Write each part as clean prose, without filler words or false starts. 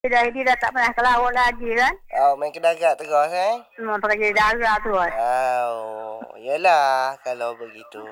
Dia dah tak pernah ke laut lagi kan. Oh, main ke darat terus Semua pakai jadi darah tu kan. Oh, yalah kalau begitu.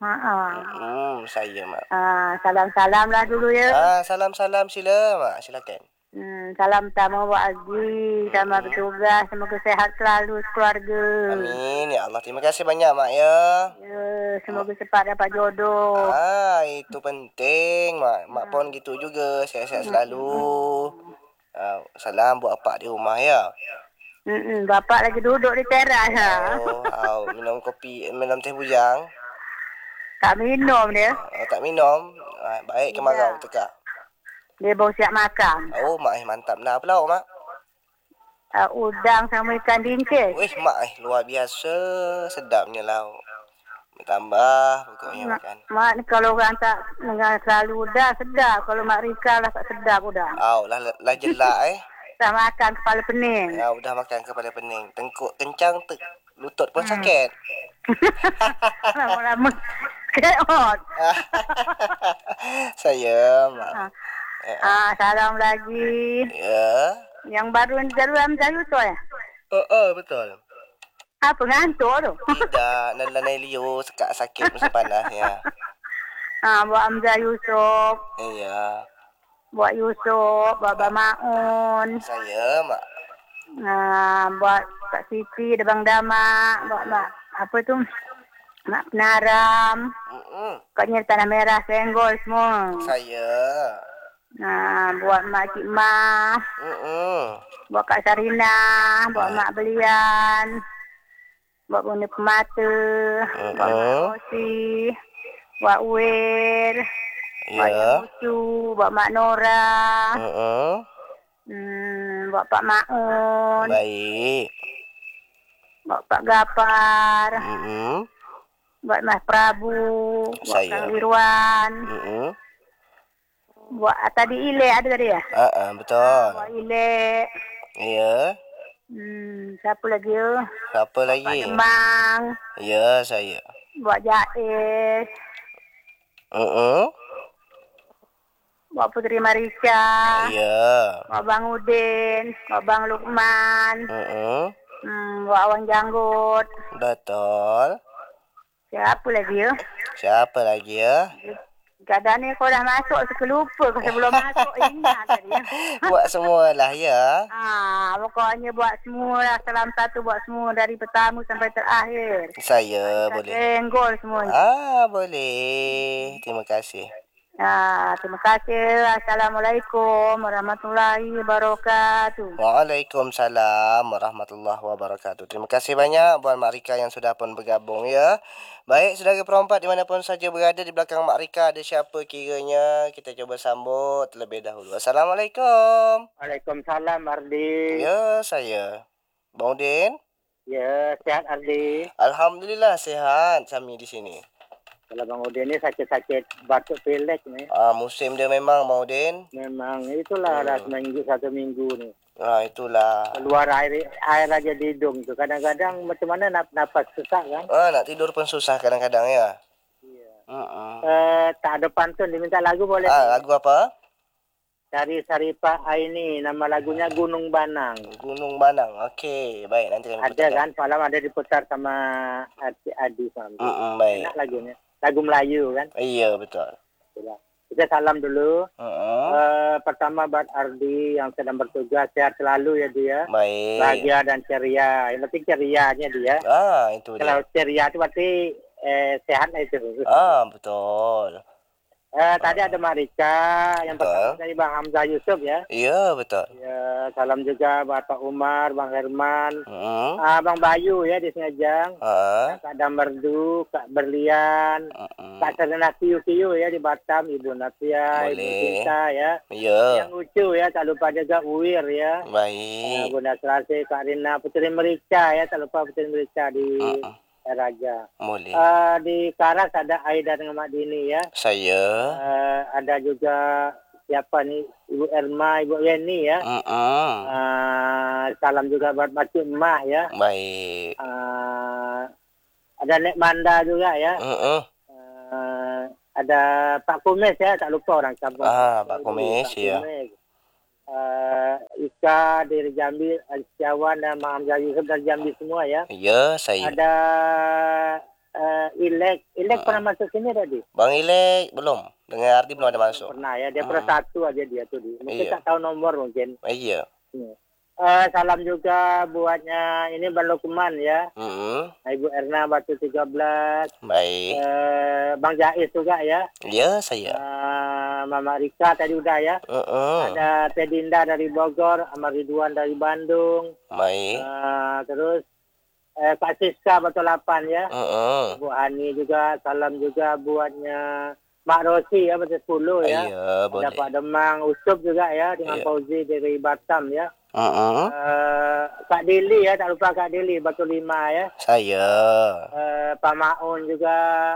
Saya mak. Salam-salam lah dulu ya. Salam-salam mak, silakan. Salam tamu Wak Aziz sama bertugas. Semoga sehat selalu keluarga. Amin ya Allah. Terima kasih banyak mak ya. Ya, semoga cepat dapat jodoh. Itu penting mak. Mak pun gitu juga. Sehat-sehat selalu. Salam buat apa di rumah ya. Bapak lagi duduk di teras. Minum kopi, minum teh bujang. Tak minum dia. Tak minum. Baik ke marau tekak. Dia baru siap makan. Mak mantap. Nah, apa lauk mak? Udang sama ikan dingkis. Wih mak luar biasa sedapnya lauk. Tambah pokoknya makan. Mak ni kalau orang tak selalu udang sedap. Kalau Mak Rika lah tak sedap udang. Lah jelak Dah makan kepala pening. Udah makan kepala pening. Tengkuk kencang, lutut pun sakit. Lama-lama keot. Saya mak. Salam lagi. Ya. Yang baru ni dalam tu ya? Betul. Apa ngantuk tu? Tidak, nalanai liu sekak sakit musim panas ya. Buat Hamzah Yusof. Iya. Buat Yusof, Baba Maun. Saya mak. Buat Kak Siti, Debang Dama. Buat Mak, apa tu? Mak Penaram. Katnya Tanah Merah, Senggol semua. Saya. Buat Mak Cik Mah. Buat Kak Sarina. Buat Mak Belian. Buat Bunda Pemata. Buat Mak Rosi. Buat Wir. Buat Yang Lucu. Buat Mak Nora. Buat Pak Maun. Baik. Buat Pak Gapar. Buat Mas Prabu. Buat Kang Irwan. Buat tadi Ile ada tadi ya? Betul. Buat Ile. Iya. Siapa lagi ya? Siapa lagi? Pak Demang. Ya, saya. Buat Jais. Buat Putri Marisha. Ya. Buat Bang Udin. Buat Bang Lukman. Buat Awang Janggut. Betul. Siapa lagi ya? Siapa lagi ya? Kadang ni kau dah masuk suka lupa. Kau sebelum masuk ingat tadi. Buat semualah ya. Pokoknya buat semua lah. Salam satu buat semua dari pertama sampai terakhir. Saya boleh. Senggol semuanya. Boleh. Terima kasih. Terima kasih. Assalamualaikum warahmatullahi wabarakatuh. Waalaikumsalam warahmatullahi wabarakatuh. Terima kasih banyak buat Mak Rika yang sudah pun bergabung ya. Baik, saudara perempat dimanapun saja berada di belakang Mak Rika ada siapa kiranya, kita coba sambut terlebih dahulu. Assalamualaikum. Waalaikumsalam Ardi. Ya, saya. Bang Udin. Ya, sehat Ardi. Alhamdulillah sehat kami di sini. Kalau Bang Udin ni sakit-sakit batuk pilek ni. Musim dia memang Bang Udin. Memang itulah dah satu minggu ni. Itulah. Keluar air aja di hidung tu. Kadang-kadang macam mana nafas susah kan? Nak tidur pun susah kadang-kadang ya. Iya. Tak ada pantun diminta lagu boleh? Lagu apa? Dari Saripah Aini, nama lagunya Gunung Banang. Gunung Banang. Okey, baik nanti kami ada kan, malam ada diputar sama Adi sama. Baik. Enak lagunya. Lagu Melayu kan? Iya, betul. Kita salam dulu. Pertama buat Ardi yang sedang bertugas, sehat selalu ya dia. Baik. Bahagia dan ceria. Yang penting cerianya dia. Itu dia. Kalau ceria itu berarti sehat lah itu. Betul. Tadi ada Marika, yang pertama dari Bang Hamzah Yusof ya. Iya, betul. Ya, salam juga buat Pak Umar, Bang Herman, Bang Bayu ya di Sengajang, Kak Damerdu, Kak Berlian, Kak Serena Kiyu ya di Batam, Ibu Natia, Ibu Cinta ya. Iya. Yang lucu ya, tak lupa juga Uwir ya. Baik. Bunda Selasi, Kak Rina, Putri Merica ya, tak lupa Putri Merica di Raja. Boleh. Di Karas ada Aida dengan Mak Dini ya. Saya. Ada juga siapa nih, Ibu Erma, Ibu Yeni ya. Salam juga buat Makcik Emah ya. Baik. Ada Nek Manda juga ya. Ada Pak Kumis ya, tak lupa orang Kampung. Pak Kumis ya. Ika dari Jambi, Setiawan dan Mak Hamzah Yusuf dari Jambi semua ya. Ya, saya. Ada Ilek pernah masuk sini tadi? Bang Ilek belum. Dengan Ardi belum ada masuk. Pernah ya, dia persatu aja dia tuh. Mungkin tak tahu nomor mungkin. Iya. Salam juga buatnya ini Bang Lukman ya. Ibu Erna Batu 13. Baik. Bang Jais juga ya. Iya, saya. Mama Rika tadi udah ya. Ada Tedinda dari Bogor, Amar Ridwan dari Bandung. Baik. Terus Pak Siska Batu 8 ya. Bu Ani juga, salam juga buatnya Mak Rosi ya, Batu 10 ya. Iya, boleh. Ada Pak Demang Usup juga ya, dengan Fauzi dari Batam ya. Kak Dili ya, tak lupa Kak Dili Batu 5 ya. Saya. Pak Maun juga.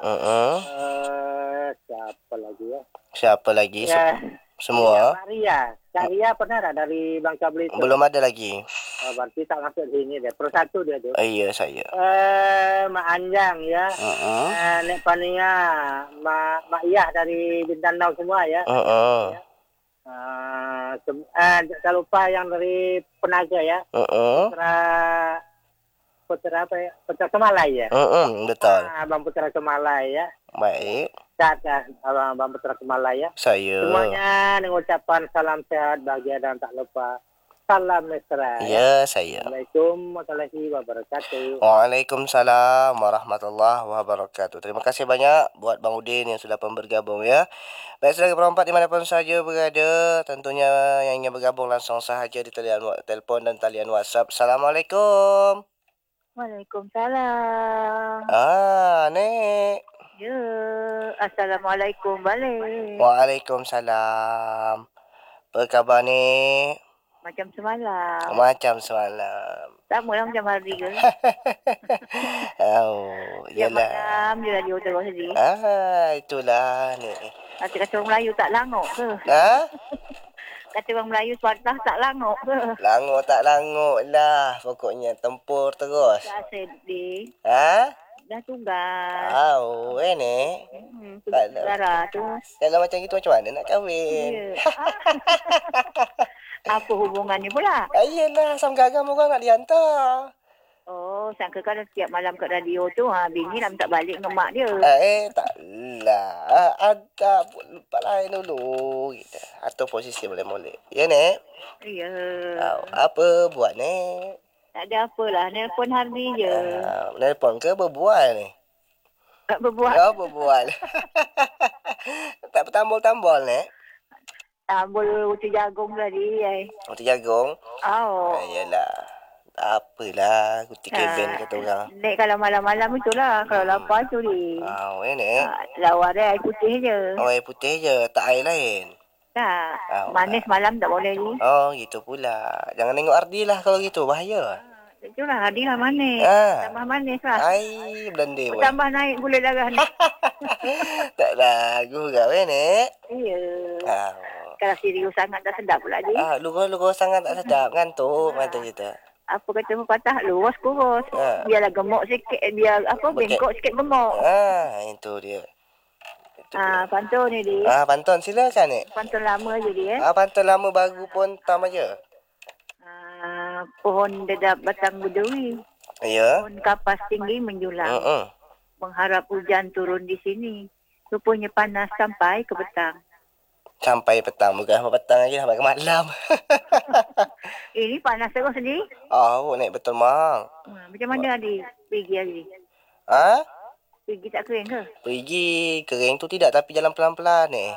Siapa lagi ya? Siapa lagi? Semua. Kak Ria pernah tak dari Bangka Belitung? Belum ada lagi. Berarti tak masuk sini deh. Persatu dia tuh. Iya, saya. Mak Anjang ya. Nek Pania, Mak Iyah dari Bintandau semua ya. Tak lupa yang dari Penaga ya. Putra apa ya? Putra Kemalai ya. Betul. Abang Putra Kemalai ya. Baik. Abang Putra Kemalai ya. Saya. Semuanya dengan ucapan salam sehat, bahagia dan tak lupa salam mesra. Ya, saya. Assalamualaikum warahmatullahi wabarakatuh. Waalaikumsalam warahmatullahi wabarakatuh. Terima kasih banyak buat Bang Udin yang sudah pun bergabung ya. Baik, saudara perempat dimanapun saja berada, tentunya yang ingin bergabung langsung sahaja di telefon dan talian WhatsApp. Assalamualaikum. Waalaikumsalam. Nek. Ya, Assalamualaikum balik. Waalaikumsalam. Apa khabar ni? Macam semalam. Macam semalam. Sama lah macam hari ke. Yalah. Malam je radio terus tadi. Itulah ni. Kata orang Melayu tak langok ke? Kata orang Melayu patah tak langok ke? Langok tak langok lah. Pokoknya tempur terus. Tak sedih. Dah tugas. Ni. Tugas negara tu. Kalau macam itu macam mana nak kahwin? Ya. Apa hubungannya pula? Yelah, sama agama orang nak dihantar. Oh, sangka kan setiap malam kat radio tu, bini nak minta balik dengan mak dia. Taklah. Ada lupa lain dulu. Gitu. Atau posisi boleh-boleh. Ya, Nek? Ya. Apa buat, Nek? Tak ada apalah, nelpon hari je. Nelpon ke berbual ni? Tak berbuat. Oh, berbual. Tak bertambul-tambul, Nek? Tambul uti jagung tadi. Uti jagung? Yalah. Tak apalah. Uti keben kata orang. Nek kalau malam-malam itulah. Kalau lapar tu ni. Nek? Lawar dia air putih je. Air putih je. Tak air lain? Tak. Manis malam tak boleh ni. Gitu pula. Jangan tengok Ardi lah kalau gitu. Bahaya. Itulah Ardi lah manis. Tambah manis lah. Blender pun. Tambah naik gula darah ni. Tak lagu kau Nek? Ya. Kalau serius sangat tak sedap pula je. Luruh sangat tak sedap. Ngantuk kata kita. Apa kata pepatah? Lurus kurus. Biarlah gemuk sikit. Biar bengkok sikit gemuk. Itu dia. Pantun ni dia. Pantun silakan Nek. Pantun lama je dia. Pantun lama baru pun tam aja. Pohon dedap batang berduri. Ya. Pohon kapas tinggi menjulang. Mengharap hujan turun di sini. Rupanya panas sampai ke petang. Sampai petang. Bukan sampai petang lagi. Sampai ke malam. Ini panas terus ni. Nek betul mang. Macam mana adik pergi hari? Pergi tak kering ke? Pergi kering tu tidak. Tapi jalan pelan-pelan ni.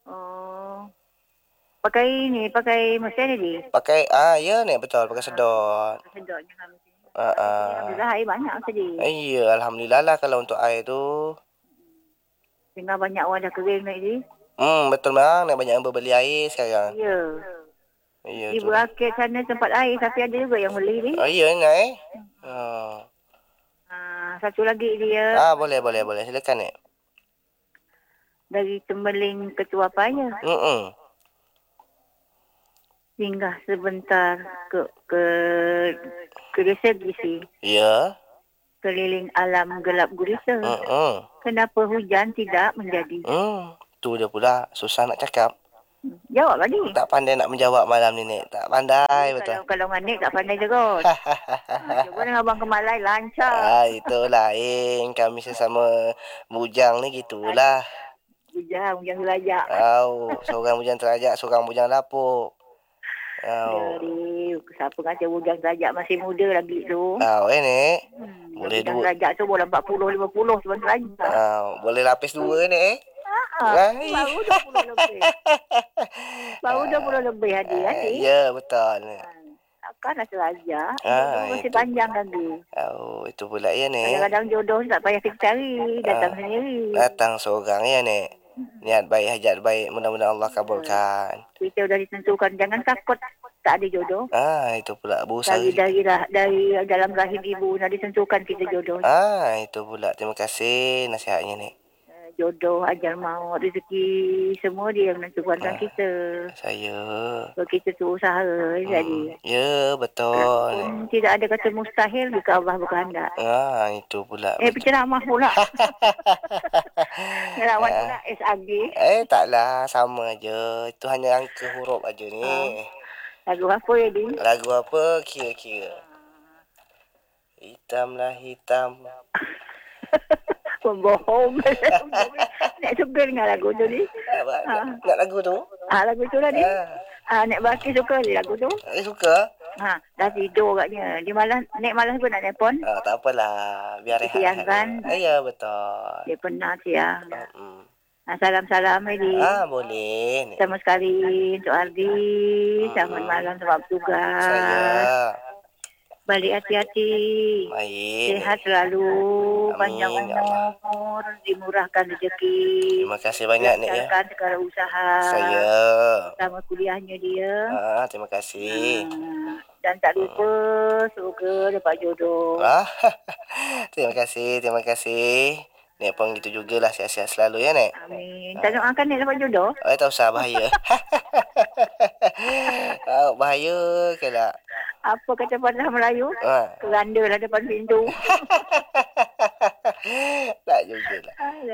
Pakai mesin ni. Pakai, ya Nek betul. Pakai sedot. Sedot jangan mesin. Alhamdulillah air banyak tadi. Ya, Alhamdulillah lah kalau untuk air tu. Tinggal banyak orang dah kering ni. Betul mang. Nek banyak yang berbeli air sekarang. Ya. Di Burakit sana tempat air. Tapi ada juga yang beli ni. Ya Nek. Satu lagi dia. Boleh. Silakan Nek. Dari Tembeling Ketua Paya. Singgah sebentar ke desa Gisi. Ya. Keliling alam gelap gulita. Kenapa hujan tidak menjadi? Tu dia pula. Susah nak cakap. Jawab lagi. Tak pandai nak menjawab malam ni, Nek. Tak pandai betul. Kalau dengan Nek tak pandai juga. Cuba dengan Abang Kemalai lancar. Itu lain. Kami sesama bujang ni gitulah. Bujang gelajak. Seorang bujang terajak, seorang bujang lapuk. Dari siapa kata bujang terajak masih muda lagi tu. Nek. Boleh bujang dua. terajak tu boleh 40, 50 sebab terajak. Boleh lapis dua, Nek. Baru 20 lebih. Baru 20 lebih adik. Ya, betul. Takkan nak terajak. Masih panjang lagi. Itu pula ya, Nek. Kadang-kadang jodoh tak payah kita cari. Datang sendiri. Datang seorang ya, Nek. Niat baik, hajat baik. Mudah-mudahan Allah kabulkan. Kita dah ditentukan. Jangan takut tak ada jodoh. Itu pula. Dari dalam rahim ibu dah ditentukan kita jodoh. Itu pula. Terima kasih nasihatnya, Nek. Jodoh, ajal maut, rezeki, semua dia yang menentukan kita. Saya. Kalau kita tu usaha jadi. Ya, betul. Tidak ada kata mustahil jika Allah berkehendak. Itu pula. Penceramah pula. Nerawan pula SAG. Taklah, sama aja. Itu hanya angka huruf aja ni. Lagu apa ya, Din? Lagu apa kira-kira? Hitamlah hitam. Pembohong. Nek suka dengan lagu tu ni. Nak lagu tu? Lagu tu lah ni. Nek Baki suka ni lagu tu. Suka? Dah tidur agaknya. Nek malas pun nak telefon. Tak apalah. Biar rehat. Siang kan? Ya, betul. Dia pernah siang. Salam-salam Edi. Boleh. Sama sekali untuk Ardi. Selamat malam sebab tugas. Saya. Balik hati-hati. Baik. Sehat selalu. Panjang umur. Dimurahkan rezeki. Terima kasih banyak, Nek. Lancarkan segala usaha. Saya. Sama kuliahnya dia. Terima kasih. Dan tak lupa semoga dapat jodoh. Terima kasih. Nek pun gitu jugalah. Sihat-sihat selalu ya, Nek. Amin. Tak doakan Nek dapat jodoh? Tak usah, bahaya. Bahaya ke tak? Apa kata patah Melayu? Keranda lah depan pintu. Tak jugalah.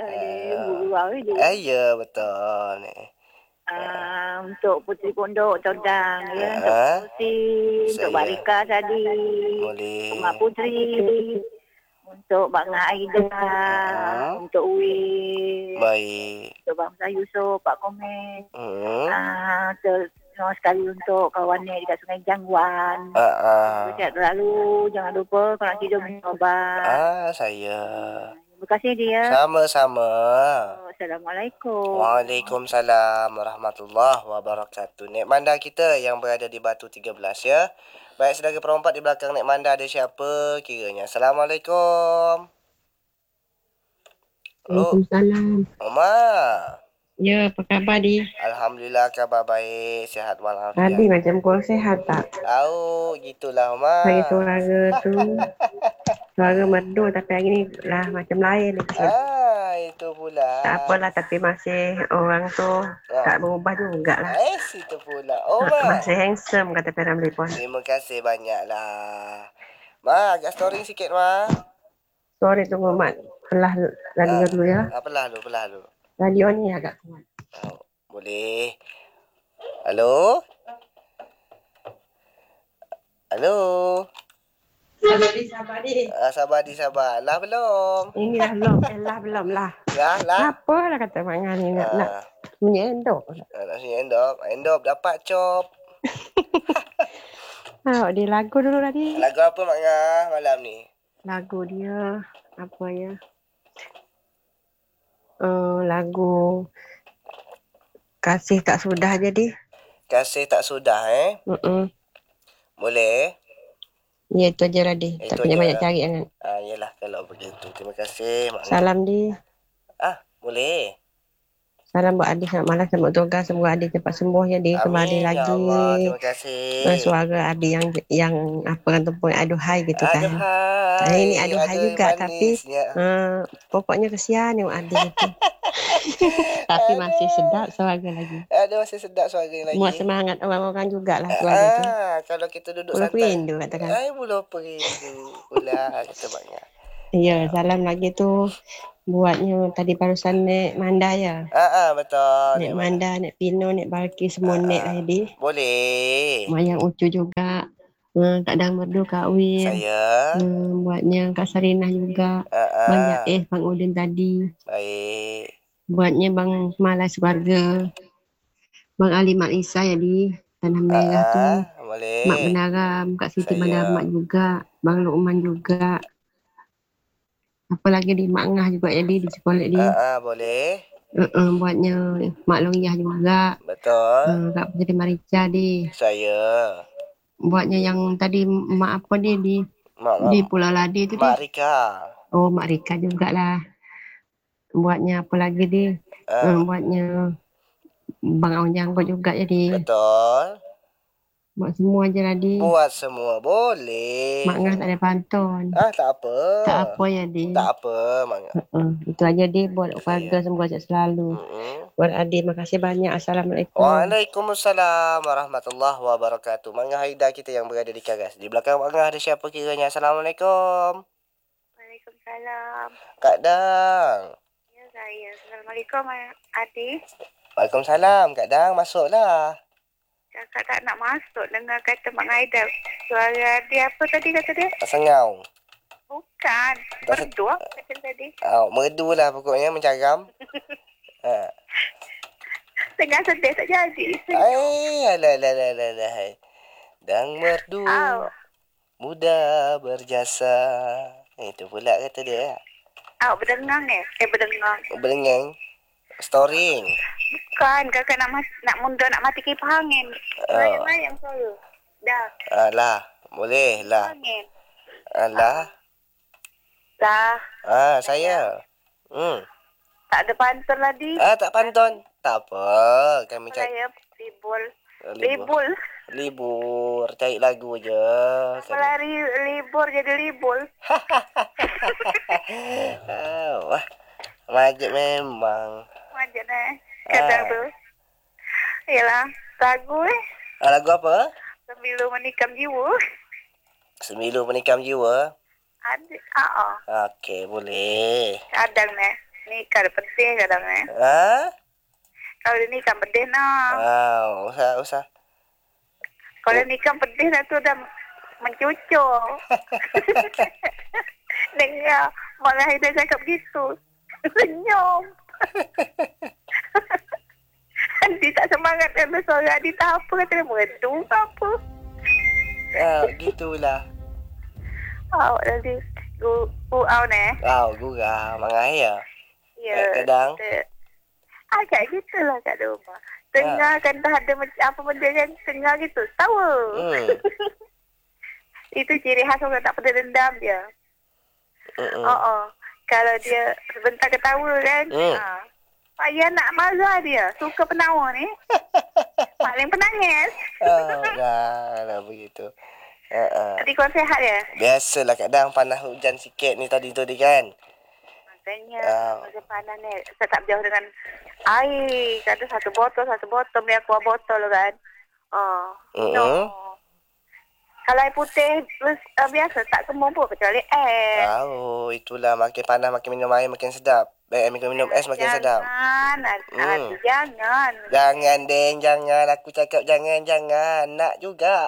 Ya, betul, Nek. Untuk Puteri Pondok Tordang ya, untuk Puteri, untuk Barika tadi, boleh. Mak Puteri, untuk Mak Aida, untuk Uwi, baik, untuk Bangsa Yusof, Pak Komen, terus sekali untuk kawan ni dekat Sungai Jangwan. Sihat selalu, jangan lupa kalau nak tidur minum obat. Saya. Terima kasih dia. Sama-sama. Assalamualaikum. Waalaikumsalam warahmatullahi wabarakatuh. Nek Manda kita yang berada di Batu 13 ya. Baik, saudara perempat di belakang Nek Manda ada siapa kiranya? Assalamualaikum. Waalaikumsalam. Oma. Ya, apa khabar Di? Alhamdulillah, khabar baik, sihat walafiat. Tadi macam kurang sihat tak? Gitulah Oma. Saya suara tu suara merdu tapi hari ni lah macam lain. Itu pula. Tak apalah, tapi masih orang tu tak berubah juga lah. Itu pula. Oma. Masih handsome kata Peram Lepon. Terima kasih banyak lah. Ma, agak storing sikit Ma. Sorry tunggu Mat. Pelah radio dulu ya. Pelah dulu. Radio ni agak kuat. Boleh. Halo? Sabar Di. Sabar. Lah belum? Ini dah belum. Belum lah. Lah. Apa lah kata Mak Ngani nak punya endok. Nak punya endok dapat cop. Di lagu dulu tadi. Lagu apa Mak Ngah malam ni? Lagu dia apa ya? Lagu Kasih Tak Sudah jadi. Kasih Tak Sudah Boleh? Ya, itu aja lah Di. Tak punya banyak cari kan. Yelah kalau begitu. Terima kasih Mak Ngah. Salam Di. Boleh. Salam buat Adi selamat malam, selamat tugas. Semoga Adi cepat sembuh ya Di. Kembali lagi. Ya Allah, terima kasih. Suara Adi yang apa kan tu pun aduhai gitu kan. Ini aduhai juga manisnya. Tapi pokoknya kesian yang Adi itu. Tapi masih sedap suara lagi. Masih sedap suara lagi. Muat semangat orang-orang jugalah suara tu. Kalau kita duduk santai. Perindu katakan. Belum perindu pula kata banyak. Ya, salam lagi tu Buatnya tadi barusan naik Manda ya. Betul. Naik Manda, naik Pino, naik Balki, semua naik lah jadi. Boleh. Mayang Ucu juga. Kak Dang Merdu, Kak Win. Saya. Buatnya Kak Sarinah juga. Bang Jais, Bang Udin tadi. Baik. Buatnya Bang Malas Warga. Bang Ali Mak Isa ya di Tanah Merah tu. Boleh. Mak Benaram, Kak Siti Madamat juga. Bang Lukman juga. Apa lagi di Mak Ngah juga ya di sekolah di. Boleh. Buatnya Mak Longyah juga. Betul. Kak Putri Marica di. Saya. Buatnya yang tadi Mak apa dia di Pulau Ladi tu Mak Rika. Oh, Mak Rika jugalah. Buatnya apa lagi di? Buatnya Bang Onyang buat juga jadi. Betul. Buat semua je lah di. Buat semua boleh. Mak Ngah tak ada pantun. Tak apa. Tak apa ya di. Tak apa, Mak Ngah. Itu aja di buat keluarga semoga sehat selalu. Buat Adi, makasih banyak. Assalamualaikum. Waalaikumsalam warahmatullahi wabarakatuh. Mak Ngah Haida kita yang berada di Kagas. Di belakang Mak Ngah ada siapa kiranya? Assalamualaikum. Waalaikumsalam. Kak Dang. Ya saya. Assalamualaikum Adi. Waalaikumsalam. Kak Dang, masuklah. Kakak tak nak masuk dengar kata Mak Haida. Suara dia apa tadi kata dia? Sengau. Bukan. Merdu kata tadi. Merdu lah pokoknya mencaram. Tengah sedih tak jadi. Alah. Dang merdu. Muda berjasa. Itu pula kata dia. Berdengang Berdengang. Storing. Bukan, kakak nak mundur nak mati kipas angin. Layang selalu. Dah. Alah, boleh lah. Angin. Alah. Dah. Saya. Tak ada pantun lagi. Tak pantun. Tak apa. Kami cari. Saya libur. Libur. Cari lagu je. Apa libur jadi libur. Majid memang. Majid kadang tu. Yalah, lagu Lagu apa? Semilu Menikam Jiwa. Semilu Menikam Jiwa? Ada. Okey, boleh. Kadang nikah pedih kadang Kalau dia nikah pedih Usah. Kalau nikah pedih dah tu dah mencucuk. Dengar Mak Haida cakap begitu. Senyum. Adi tak semangat kan bersuara. Adi tak apa kata dia merdu ke apa. Gitulah. Tadi Gurau Gurau. Mangai ya? Ya. Kadang? Agak gitulah kat rumah. Tengah kan dah ada apa benda yang tengah gitu. Tahu. Itu ciri khas orang tak pernah dendam dia. Kalau dia sebentar ketawa kan. Payah nak marah dia. Suka penawa ni. Paling penangis. Dah begitu. Tadi kau sehat ya? Biasalah kadang panas hujan sikit ni tadi kan. Makanya macam panas ni. Saya tak jauh dengan air. Kata satu botol. Ni aku botol kan. No. Kalau air putih biasa tak semua pun kecuali air. Itulah makin panas makin minum air makin sedap. Baik minum es makin sedap. Jangan. Jangan Deng, jangan. Aku cakap jangan. Nak juga.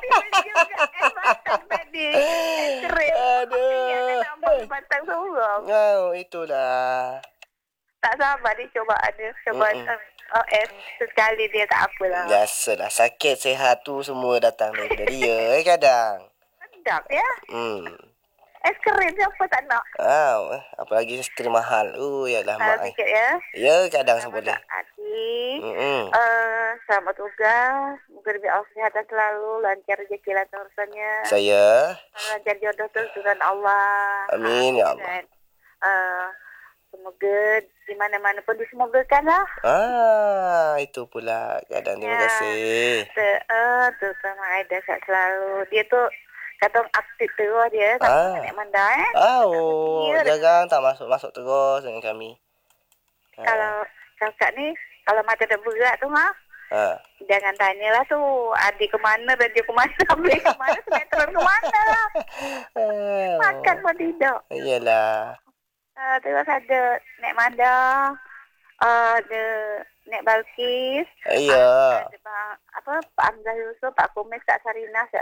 Aduh. Batang sorang. Itulah. Tak sabar dia coba es sekali dia tak apalah. Biasalah sakit sehat tu semua datang daripada dia kadang. Sedap ya. Es krim siapa tak nak? Apalagi es krim mahal. Yalah mak. Sikit ya. Ya kadang seboleh. Adik. Selamat tugas. Moga lebih kesihatan selalu, lancar rezeki lancar urusannya. Saya. Lancar jodoh tu dengan Allah. Amin ya Allah. Semoga di mana-mana pun disemogakan lah. Itu pula. Kadang terima kasih. Tu sama Aida sehat selalu. Dia tu kata aktif terus dia. Tak nak mandai. Jangan tak masuk terus dengan kami. Kalau kakak ni, kalau mata dah berat tu jangan tanyalah tu. Adik ke mana dan dia ke mana. Habis ke mana, sinetron ke mana. Makan pun tidak. Iyalah. Terus ada Nek Manda, ada Nek Balkis, Iya. ada Pak Amzah Yusuf, Pak Kumis, Kak Sarina,